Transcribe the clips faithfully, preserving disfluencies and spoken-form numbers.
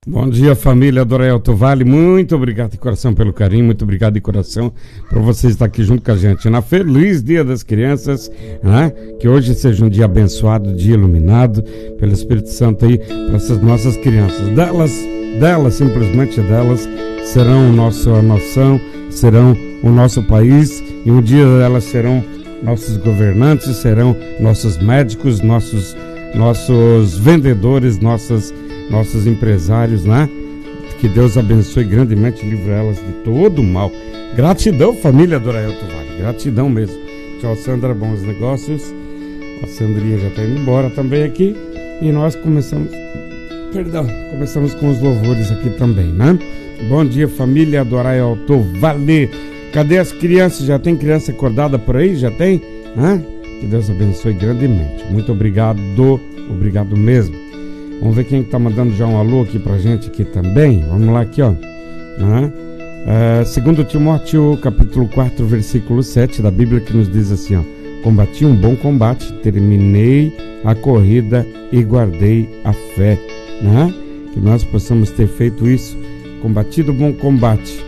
Bom dia, família do Alto Vale, muito obrigado de coração pelo carinho, muito obrigado de coração por você estar aqui junto com a gente na Feliz Dia das Crianças, né? Que hoje seja um dia abençoado, dia iluminado pelo Espírito Santo aí para essas nossas crianças. Delas, delas, simplesmente delas, serão nossa nação, serão o nosso país e um dia elas serão nossos governantes, serão nossos médicos, nossos, nossos vendedores, nossas nossos empresários, né? Que Deus abençoe grandemente e livre elas de todo o mal. Gratidão, família do Alto Vale, gratidão mesmo. Tchau, Sandra, bons negócios. A Sandrinha já está indo embora também aqui. E nós começamos, perdão, começamos com os louvores aqui também, né? Bom dia, família do Alto Vale. Cadê as crianças? Já tem criança acordada por aí? Já tem? Hã? Que Deus abençoe grandemente. Muito obrigado, obrigado mesmo. Vamos ver quem está mandando já um alô aqui pra gente aqui também. Vamos lá aqui, ó. Uhum. Uh, segundo Timóteo, capítulo quatro, versículo sete da Bíblia, que nos diz assim, ó: combati um bom combate, terminei a corrida e guardei a fé. Né? Que nós possamos ter feito isso, combatido o bom combate,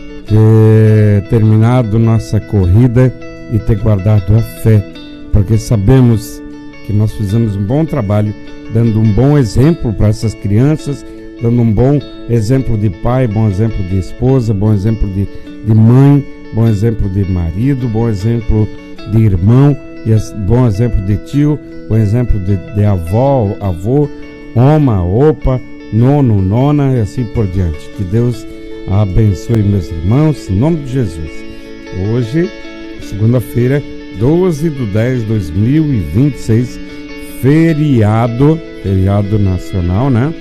ter terminado nossa corrida e ter guardado a fé, porque sabemos que nós fizemos um bom trabalho, dando um bom exemplo para essas crianças, dando um bom exemplo de pai, bom exemplo de esposa, bom exemplo de, de mãe, bom exemplo de marido, bom exemplo de irmão, e bom exemplo de tio, bom exemplo de, de avó, avô, oma, opa, nono, nona e assim por diante. Que Deus abençoe meus irmãos, em nome de Jesus. Hoje, segunda-feira, doze de dez de dois mil e vinte e seis, feriado, feriado nacional, né?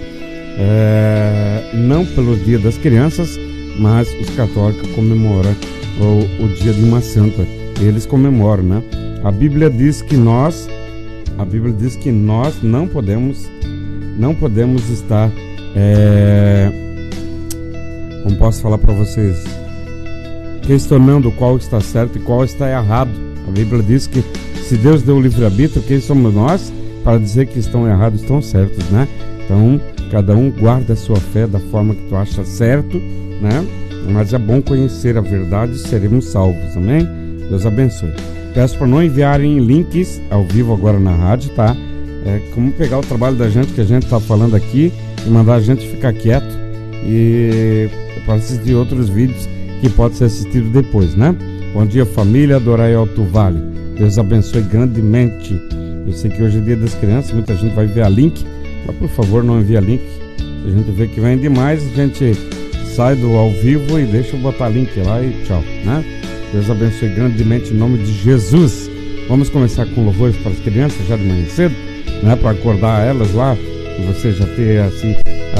É, não pelo Dia das Crianças, mas os católicos comemoram o, o dia de uma santa. Eles comemoram, né? A Bíblia diz que nós, a Bíblia diz que nós não podemos, não podemos estar, é, como posso falar para vocês, questionando qual está certo e qual está errado. A Bíblia diz que se Deus deu o livre-arbítrio, quem somos nós para dizer que estão errados, estão certos, né? Então, cada um guarda a sua fé da forma que tu acha certo, né? Mas é bom conhecer a verdade e seremos salvos, amém? Deus abençoe. Peço para não enviarem links ao vivo agora na rádio, tá? É como pegar o trabalho da gente que a gente tá falando aqui e mandar a gente ficar quieto e para assistir outros vídeos que pode ser assistido depois, né? Bom dia, família do Alto Vale. Deus abençoe grandemente. Eu sei que hoje é dia das crianças, muita gente vai enviar link, mas por favor não envia link. Se a gente vê que vem demais, a gente sai do ao vivo e deixa eu botar link lá e tchau, né? Deus abençoe grandemente em nome de Jesus. Vamos começar com louvores para as crianças já de manhã cedo, né? Para acordar elas lá e você já ter assim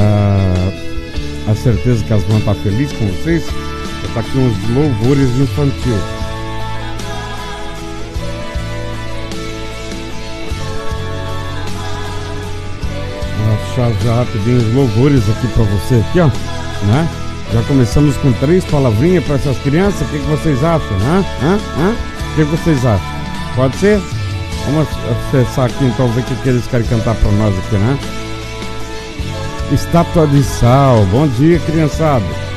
a, a certeza que elas vão estar felizes com vocês. Já tá aqui uns louvores infantil. Já rapidinho os louvores aqui para você aqui, ó, né? Já começamos com três palavrinhas para essas crianças. O que, que vocês acham, né? Hã? Hã? O que, que vocês acham? Pode ser? Vamos acessar aqui então, ver o que, que eles querem cantar para nós aqui, né? Estátua de Sal. Bom dia, criançada.